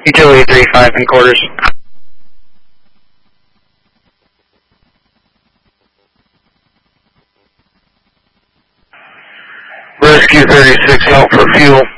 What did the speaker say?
Utility 35 in quarters. Rescue 36 out for fuel.